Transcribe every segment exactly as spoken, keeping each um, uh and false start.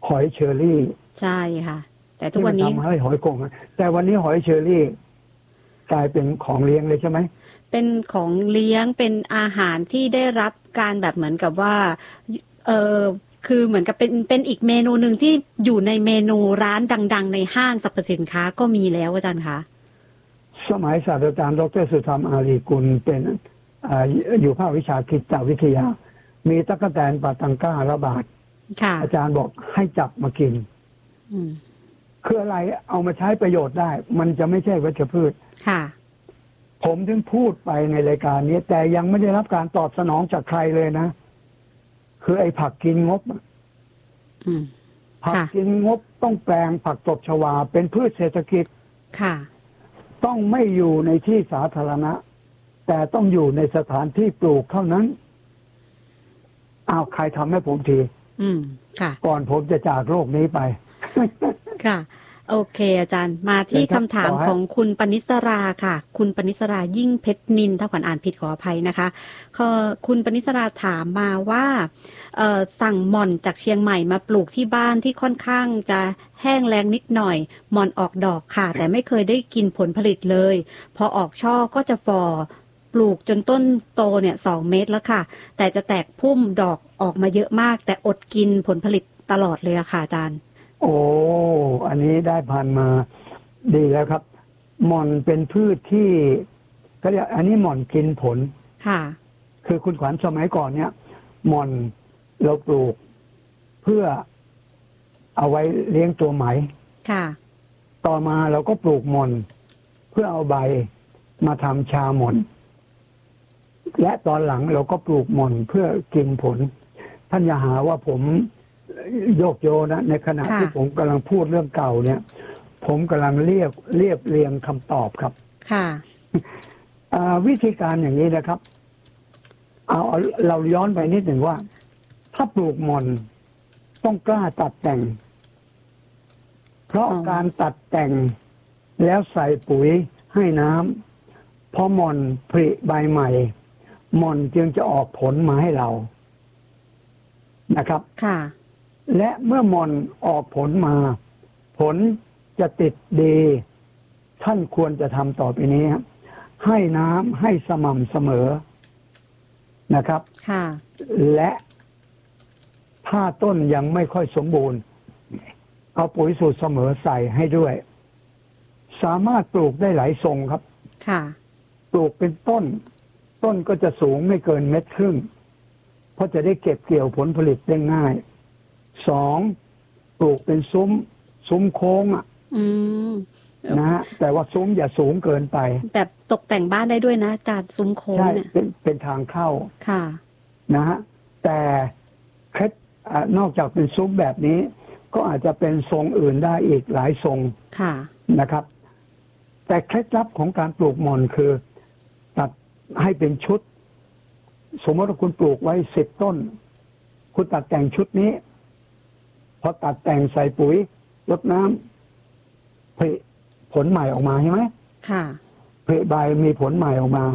หอยเชอรี่ใช่ค่ะแต่ทุกวันนี้ทำให้หอยโข่งแต่วันนี้หอยเชอรี่กลายเป็นของเลี้ยงเลยใช่ไหมเป็นของเลี้ยงเป็นอาหารที่ได้รับการแบบเหมือนกับว่าเออคือเหมือนกับเป็นเป็นอีกเมนูหนึ่งที่อยู่ในเมนูร้านดังๆในห้างสรรพสินค้าก็มีแล้วอาจารย์คะสมัยศาสตราจารย์ดรสุธรรมอารีกุลเป็นออยู่ภาควิชาคิดวิทยามีตั๊กแตนปาตังก้าระบาดอาจารย์บอกให้จับมากินคืออะไรเอามาใช้ประโยชน์ได้มันจะไม่ใช่วัชพืชค่ะผมถึงพูดไปในรายการนี้แต่ยังไม่ได้รับการตอบสนองจากใครเลยนะคือไอ้ผักกินงบผักกินงบต้องแปลงผักตบชวาเป็นพืชเศรษฐกิจค่ะต้องไม่อยู่ในที่สาธารณะแต่ต้องอยู่ในสถานที่ปลูกเท่านั้นเอาใครทำให้ผมทีอืมค่ะก่อนผมจะจากโลกนี้ไปค่ะโอเคอาจารย์มาที่คำถามของคุณปณิสราค่ะคุณปณิสรายิ่งเพชรนินถ้าขวัญอ่านผิดขออภัยนะคะคุณปณิสราถามมาว่าสั่งหม่อนจากเชียงใหม่มาปลูกที่บ้านที่ค่อนข้างจะแห้งแล้งนิดหน่อยหม่อนออกดอกค่ะแต่ไม่เคยได้กินผลผลิตเลยพอออกช่อก็จะฟอปลูกจนต้นโตเนี่ยสองเมตรแล้วค่ะแต่จะแตกพุ่มดอกออกมาเยอะมากแต่อดกินผลผลิตตลอดเลยอะค่ะอาจารย์โอ้อันนี้ได้ผ่านมาดีแล้วครับหม่อนเป็นพืชที่ก็เรียกอันนี้หม่อนกินผลค่ะคือคุณขวัญสมัยก่อนเนี่ยหม่อนเราปลูกเพื่อเอาไว้เลี้ยงตัวไหมค่ะต่อมาเราก็ปลูกหม่อนเพื่อเอาใบมาทำชาหม่อนและตอนหลังเราก็ปลูกหม่อนเพื่อกินผลท่านอย่าหาว่าผมโยกโยนะในขณะที่ผมกำลังพูดเรื่องเก่าเนี่ยผมกำลังเรียบเรียบเรียงคำตอบครับค่ะวิธีการอย่างนี้นะครับเอาเราย้อนไปนิดหนึ่งว่าถ้าปลูกหม่อนต้องกล้าตัดแต่งเพราะการตัดแต่งแล้วใส่ปุ๋ยให้น้ำพอหม่อนผลิใบใหม่หม่อนจึงจะออกผลมาให้เรานะครับค่ะและเมื่อหม่อนออกผลมาผลจะติดดีท่านควรจะทำต่อไปนี้ให้น้ำให้สม่ำเสมอนะครับค่ะและถ้าต้นยังไม่ค่อยสมบูรณ์เอาปุ๋ยสูตรเสมอใส่ให้ด้วยสามารถปลูกได้หลายทรงครับค่ะปลูกเป็นต้นต้นก็จะสูงไม่เกินเม็ดครึ่งเพราะจะได้เก็บเกี่ยวผลผลิตได้ง่ายสองปลูกเป็นซุ้มซุ้มโค้งอ่ะนะฮะแต่ว่าซุ้มอย่าสูงเกินไปแบบตกแต่งบ้านได้ด้วยนะอาจารย์ซุ้มโค้งเนี่ยเป็นเป็นทางเข้าค่ะนะฮะแต่เคล็ดนอกจากเป็นซุ้มแบบนี้ก็อาจจะเป็นทรงอื่นได้อีกหลายทรงค่ะนะครับแต่เคล็ดลับของการปลูกหม่อนคือตัดให้เป็นชุดสมมติว่าคุณปลูกไว้สิบต้นคุณตัดแต่งชุดนี้พอตัดแต่งใส่ปุ๋ยรดน้ำผลิผลใหม่ออกมาใช่ไหมค่ะผลิใบมีผลใหม่ออกมา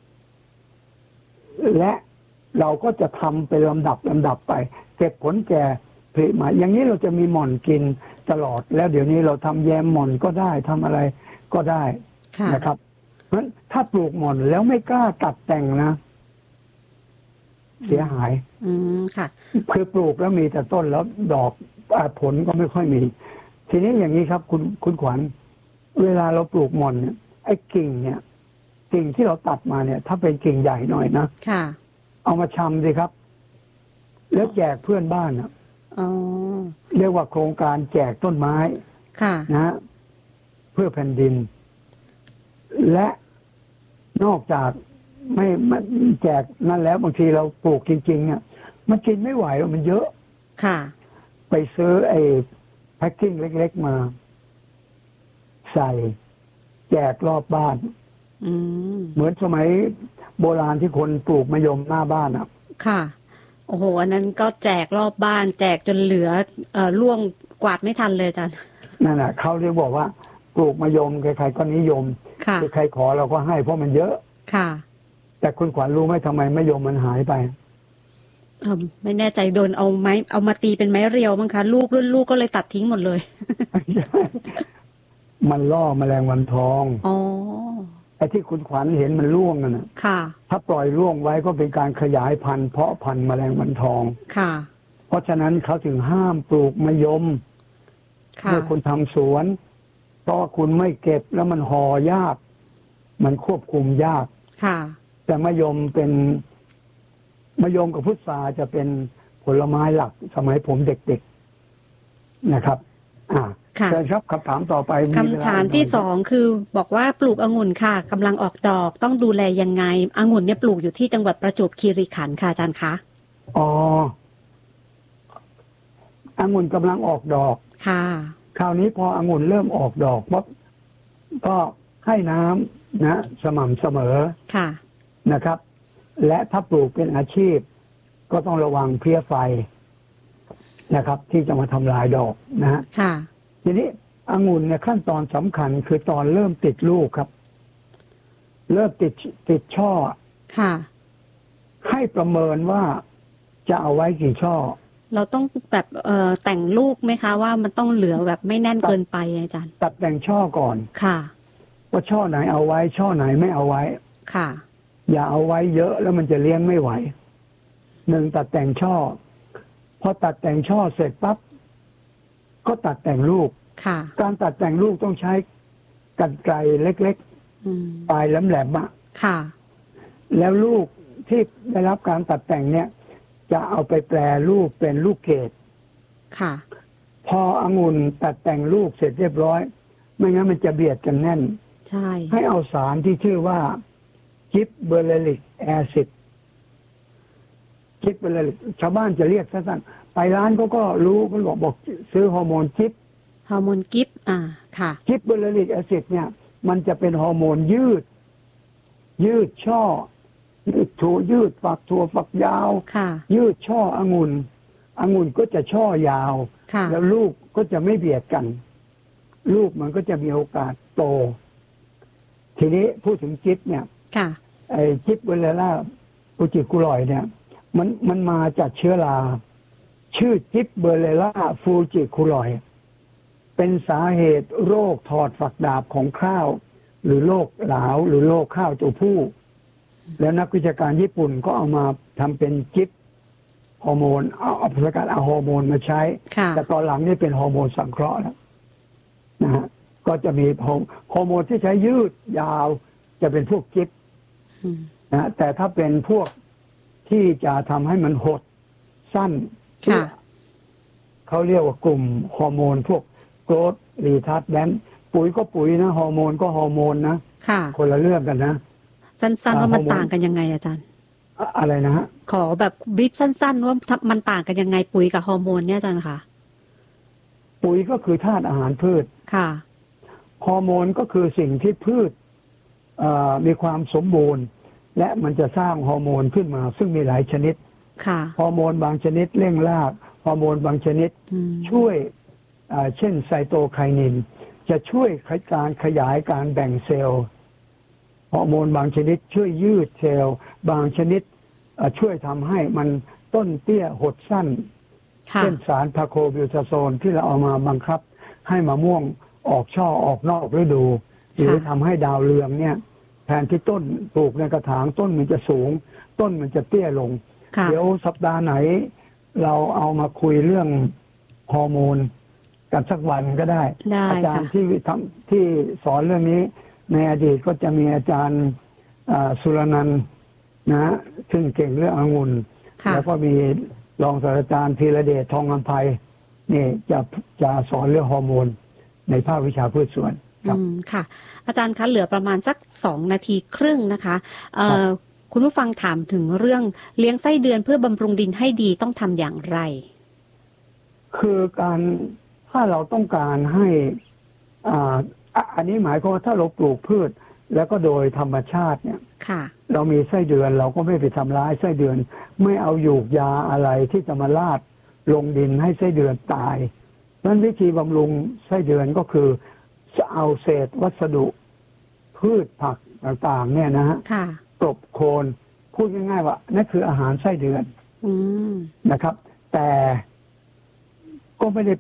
และเราก็จะทำเป็นลำดับลำดับไปเก็บผลแก่ผลิใหม่อย่างนี้เราจะมีหม่อนกินตลอดแล้วเดี๋ยวนี้เราทำแยมหม่อนก็ได้ทำอะไรก็ได้นะครับเพราะฉะนั้นถ้าปลูกหม่อนแล้วไม่กล้าตัดแต่งนะเสียหายอืมค่ะคือปลูกแล้วมีแต่ต้นแล้วดอกผลก็ไม่ค่อยมีทีนี้อย่างนี้ครับคุณคุณขวัญเวลาเราปลูกหม่อนเนี่ยไอ้กิ่งเนี่ยกิ่งที่เราตัดมาเนี่ยถ้าเป็นกิ่งใหญ่หน่อยนะค่ะเอามาชำสิครับแล้วแจกเพื่อนบ้านอ่ะอ๋อเรียกว่าโครงการแจกต้นไม้ค่ะนะเพื่อแผ่นดินและนอกจากไม่แจกนั่นแล้วบางทีเราปลูกจริงๆเนี่ยมันกินไม่ไหวแล้วมันเยอะค่ะไปซื้อไอ้แพ็คกิ้งเล็กๆมาใส่แจกรอบบ้านเหมือนสมัยโบราณที่คนปลูกมะยมหน้าบ้านอ่ะค่ะโอ้โหอันนั้นก็แจกรอบบ้านแจกจนเหลือเอ่อล่วงกวาดไม่ทันเลยอาจารย์นั่นแหละเขาเรียกบอกว่าปลูกมะยมใครๆก็นิยมใครขอเราก็ให้เพราะมันเยอะค่ะแต่คุณขวัญรู้ไหมทำไมมะยมมันหายไปเอ่อไม่แน่ใจโดนเอาไม้เอามาตีเป็นไม้เรียวมั้งคะลูกรุ่นลูกก็เลยตัดทิ้งหมดเลยมันล่อแมลงวันทองอ๋อไอ้ที่คุณขวัญเห็นมันร่วงนั่นนะค่ะถ้าปล่อยร่วงไว้ก็เป็นการขยายพันธุ์เพาะพันธุ์แมลงวันทองค่ะเพราะฉะนั้นเขาถึงห้ามปลูกมะยมค่ะเมื่อคุณทำสวนเพราะว่าคุณไม่เก็บแล้วมันห่อยาก มันควบคุมยากค่ะแต่มะยมเป็นมะยมกับพุทราจะเป็นผลไม้หลักสมัยผมเด็กๆนะครับ อ่าค่ะเชิญครับคำถามต่อไปคำถามที่สองคือบอกว่าปลูกองุ่นค่ะกำลังออกดอกต้องดูแลยังไงองุ่นเนี่ยปลูกอยู่ที่จังหวัดประจวบคีรีขันธ์ค่ะอาจารย์คะอ๋อองุ่นกำลังออกดอกค่ะคราวนี้พอองุ่นเริ่มออกดอกปั๊บก็ให้น้ำนะสม่ำเสมอค่ะนะครับ และถ้าปลูกเป็นอาชีพ ก็ต้องระวังเพลี้ยไฟนะครับ ที่จะมาทำลายดอกนะฮะค่ะทีนี้องุ่นเนี่ยขั้นตอนสำคัญคือตอนเริ่มติดลูกครับ เริ่มติดติดช่อค่ะให้ประเมินว่าจะเอาไว้กี่ช่อเราต้องแบบเอ่อแต่งลูกไหมคะว่ามันต้องเหลือแบบไม่แน่นเกินไปอาจารย์ตัดแต่งช่อก่อนค่ะว่าช่อไหนเอาไว้ ช่อไหนไม่เอาไว้ค่ะอย่าเอาไว้เยอะแล้วมันจะเลี้ยงไม่ไหวหนึ่งตัดแต่งช่อพอตัดแต่งช่อเสร็จปั๊บก็ตัดแต่งลูกค่ะการตัดแต่งลูกต้องใช้กรรไกรเล็กอืมๆปลายแหลมๆอะค่ะแล้วลูกที่ได้รับการตัดแต่งเนี่ย จะเอาไปแปรรูปเป็นลูกเกดค่ะพอองุ่นตัดแต่งลูกเสร็จเรียบร้อย ไม่งั้นมันจะเบียดกันแน่นใช่ให้เอาสารที่ชื่อว่าจิบเบอร์เลลิกแอซิดจิบเบอร์เลลิกชาวบ้านจะเรียกสั้นๆไปร้านเขาก็รู้เขาบอกบอกซื้อฮอร์โมนจิบฮอร์โมนกิฟต์อ่า ค่ะจิบเบอร์เลลิกแอซิดเนี่ย มันจะเป็นฮอร์โมนยืด ยืดช่อ ยืดถั่วยืดฝักถั่วฝักยาวค่ะยืดช่อองุ่นองุ่นก็จะช่อยาวค่ะแล้วลูกก็จะไม่เบียดกัน ลูกมันก็จะมีโอกาสโต ทีนี้พูดถึงจิบเนี่ยค่ะไอ้จิบเวลล่าฟูจิกุลอยเนี่ย มันมันมาจากเชื้อราชื่อจิบเบอร์เลล่าฟูจิคุลอย เป็นสาเหตุโรคถอดฝักดาบของข้าว หรือโรคหลาวหรือโรคข้าวตัวผู้ แล้วนักวิชาการญี่ปุ่นก็เอามาทำเป็นจิบฮอร์โมนเอาเอาประการเอาฮอร์โมนมาใช้ค่ะแต่ตอนหลังนี่เป็นฮอร์โมนสังเคราะห์แล้วนะฮะก็จะมีฮอร์ฮอร์โมนที่ใช้ยืดยาวจะเป็นพวกจิบอืมนะแต่ถ้าเป็นพวกที่จะทำให้มันหดสั้นค่ะเขาเรียกว่ากลุ่มฮอร์โมนพวกโกรทรีทัสแดนปุ๋ยก็ปุ๋ยนะฮอร์โมนก็ฮอร์โมนนะค่ะคนละเรื่องกันนะสั้นๆว่ามันฮอร์โมนต่างกันยังไงอาจารย์อะอะไรนะฮะขอแบบบรีฟสั้นๆว่ามันต่างกันยังไงปุ๋ยกับฮอร์โมนเนี่ยอาจารย์คะปุ๋ยก็คือธาตุอาหารพืชค่ะฮอร์โมนก็คือสิ่งที่พืชเอ่อมีความสมบูรณ์ และมันจะสร้างฮอร์โมนขึ้นมา ซึ่งมีหลายชนิดค่ะฮอร์โมนบางชนิดเร่งรากฮอร์โมนบางชนิดอืมช่วยเอ่อเช่นไซโตไคนิน จะช่วยการขยายการแบ่งเซลล์ฮอร์โมนบางชนิดช่วยยืดเซลล์บางชนิดเอ่อช่วยทำให้มันต้นเตี้ยหดสั้นค่ะเช่นสารพาโคบิวทาโซนที่เราเอามาบังคับ ให้มะม่วงออกช่อออกนอกฤดู หรือทำให้ดาวเรืองเนี่ยแทนที่ต้นปลูกในกระถางต้นมันจะสูง ต้นมันจะเตี้ยลงค่ะเดี๋ยวสัปดาห์ไหน เราเอามาคุยเรื่องฮอร์โมนกันสักวันก็ได้ได้อาจารค่ะย์ที่ทำที่สอนเรื่องนี้ ในอดีตก็จะมีอาจารย์อ่าสุรนันท์นะซึ่งเก่งเรื่ององุ่นค่ะแล้วก็มีรองศาสตราจารย์ธีรเดชทองอำไพนี่จะจะสอนเรื่องฮอร์โมน ในภาควิชาพืชสวนครับอืมค่ะ อาจารย์คะเหลือประมาณสักสองนาทีครึ่งนะคะเอ่อคุณผู้ฟังถามถึงเรื่องเลี้ยงไส้เดือนเพื่อบำรุงดินให้ดีต้องทำอย่างไรคือการถ้าเราต้องการให้อ่าอ่ะอันนี้หมายความว่าถ้าเราปลูกพืช แล้วก็โดยธรรมชาติเนี่ยค่ะเรามีไส้เดือนเราก็ไม่ไปทำร้ายไส้เดือน ไม่เอาหยูกยาอะไรที่จะมาลาดลงดินให้ไส้เดือนตายนั้นวิธีบำรุงไส้เดือนก็คือจะเอาเศษวัสดุ พืชผักต่างๆ เนี่ยนะฮะค่ะกลบโคนพูดง่ายๆว่านั่นคืออาหารไส้เดือนอืมนะครับ แต่ก็ไม่ได้